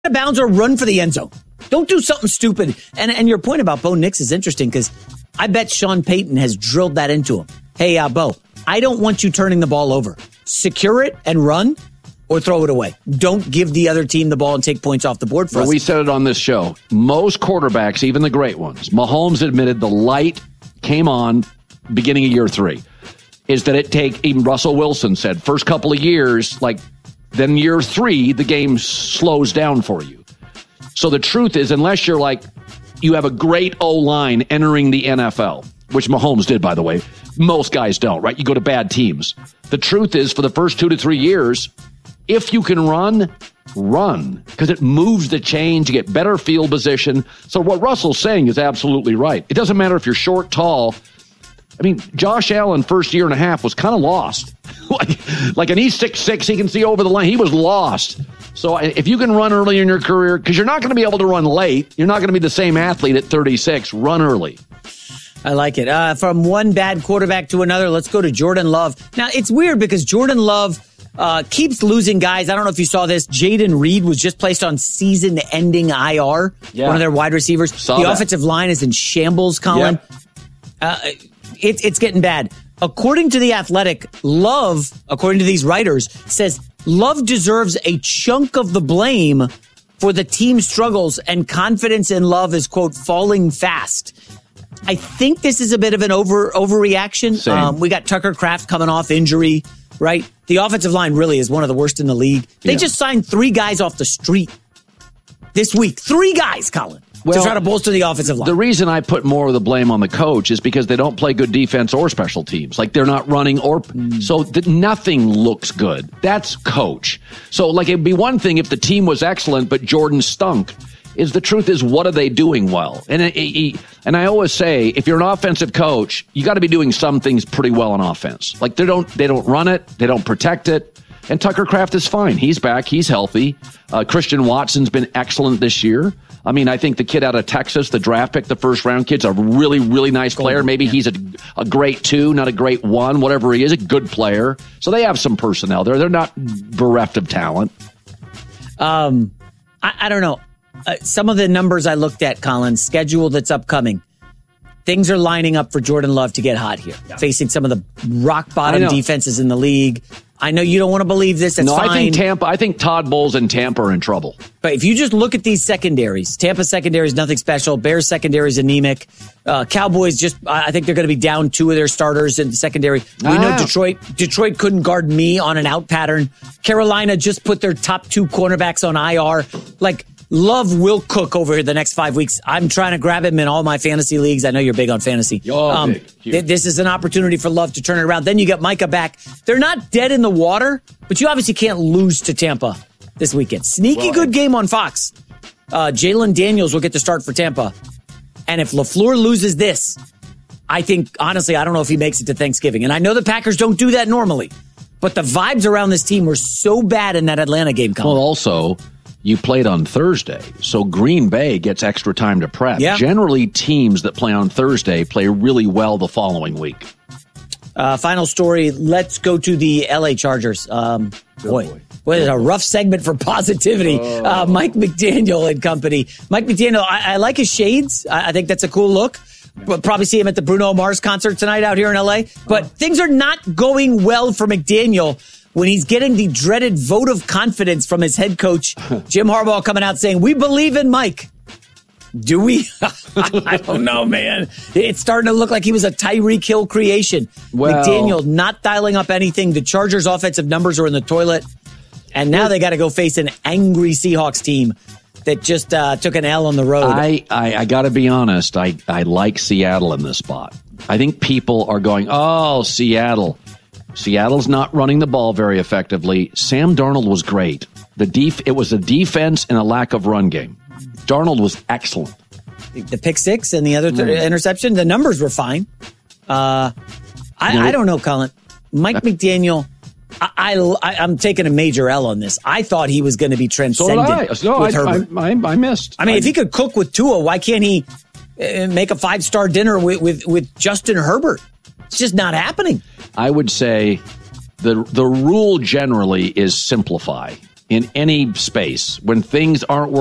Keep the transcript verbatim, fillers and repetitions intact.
of bounds or run for the end zone. Don't do something stupid. And and your point about Bo Nix is interesting because I bet Sean Payton has drilled that into him. Hey, uh, Bo, I don't want you turning the ball over. Secure it and run or throw it away. Don't give the other team the ball and take points off the board for well, us. We said it on this show. Most quarterbacks, even the great ones, Mahomes admitted the light came on beginning of year three. Is that it take, even Russell Wilson said, first couple of years, like, then year three, the game slows down for you. So the truth is, unless you're like, you have a great O-line entering the N F L, which Mahomes did, by the way. Most guys don't, right? You go to bad teams. The truth is, for the first two to three years, if you can run, run, because it moves the chains. You get better field position. So what Russell's saying is absolutely right. It doesn't matter if you're short, tall. I mean, Josh Allen, first year and a half, was kind of lost. like, like, and he's six six, he can see over the line. He was lost. So if you can run early in your career, because you're not going to be able to run late, you're not going to be the same athlete at thirty-six, run early. I like it. Uh, from one bad quarterback to another, let's go to Jordan Love. Now, it's weird because Jordan Love uh, keeps losing guys. I don't know if you saw this. Jaden Reed was just placed on season-ending I R, yeah. one of their wide receivers. Saw the that. Offensive line is in shambles, Colin. Yeah. Uh, it, it's getting bad. According to The Athletic, Love, according to these writers, says Love deserves a chunk of the blame for the team's struggles, and confidence in Love is, quote, falling fast. I think this is a bit of an over overreaction. Um, we got Tucker Kraft coming off injury, right? The offensive line really is one of the worst in the league. They yeah. just signed three guys off the street this week. Three guys, Colin, well, to try to bolster the offensive line. The reason I put more of the blame on the coach is because they don't play good defense or special teams. Like, they're not running or mm. so that nothing looks good. That's coach. So, like, it'd be one thing if the team was excellent, but Jordan stunk. Is the truth is, what are they doing well? And it, it, and I always say, if you're an offensive coach, you got to be doing some things pretty well on offense. Like, they don't they don't run it, they don't protect it. And Tucker Kraft is fine. He's back. He's healthy. Uh, Christian Watson's been excellent this year. I mean, I think the kid out of Texas, the draft pick, the first round kid's a really, really nice player. Maybe he's a, a great two, not a great one, whatever he is, a good player. So they have some personnel there. They're not bereft of talent. Um, I, I don't know. Uh, some of the numbers I looked at, Colin, schedule that's upcoming, things are lining up for Jordan Love to get hot here, yeah. facing some of the rock bottom defenses in the league. I know you don't want to believe this. That's no, fine. I think Tampa. I think Todd Bowles and Tampa are in trouble. But if you just look at these secondaries, Tampa secondary is nothing special. Bears secondary is anemic. Uh, Cowboys just, I think they're going to be down two of their starters in the secondary. We ah. know Detroit. Detroit couldn't guard me on an out pattern. Carolina just put their top two cornerbacks on I R. Like, Love will cook over here the next five weeks. I'm trying to grab him in all my fantasy leagues. I know you're big on fantasy. Oh, um, big. Th- this is an opportunity for Love to turn it around. Then you get Micah back. They're not dead in the water, but you obviously can't lose to Tampa this weekend. Sneaky well, good game on Fox. Uh, Jalen Daniels will get the start for Tampa. And if LaFleur loses this, I think, honestly, I don't know if he makes it to Thanksgiving. And I know the Packers don't do that normally, but the vibes around this team were so bad in that Atlanta game, Colin. Well, also, you played on Thursday, so Green Bay gets extra time to prep. Yeah. Generally, teams that play on Thursday play really well the following week. Uh, final story, let's go to the L A Chargers. Um, boy, boy. Boy, it's a rough segment for positivity. Oh. Uh, Mike McDaniel and company. Mike McDaniel, I, I like his shades. I, I think that's a cool look. But probably see him at the Bruno Mars concert tonight out here in L A. But oh. things are not going well for McDaniel when he's getting the dreaded vote of confidence from his head coach, Jim Harbaugh, coming out saying, we believe in Mike. Do we? I don't know, man. It's starting to look like he was a Tyreek Hill creation. Well, McDaniel not dialing up anything. The Chargers' offensive numbers are in the toilet. And now they got to go face an angry Seahawks team that just uh, took an L on the road. I, I, I got to be honest. I, I like Seattle in this spot. I think people are going, oh, Seattle. Seattle's not running the ball very effectively. Sam Darnold was great. The def- It was a defense and a lack of run game. Darnold was excellent. The pick six and the other th- mm. interception, the numbers were fine. Uh, I, you know, I don't know, Colin. Mike McDaniel, I, I, I'm taking a major L on this. I thought he was going to be transcendent so no, with I, Herbert. I, I, I missed. I mean, I, if he could cook with Tua, why can't he uh, make a five-star dinner with, with, with Justin Herbert? It's just not happening. I would say the the rule generally is simplify. in any space when things aren't working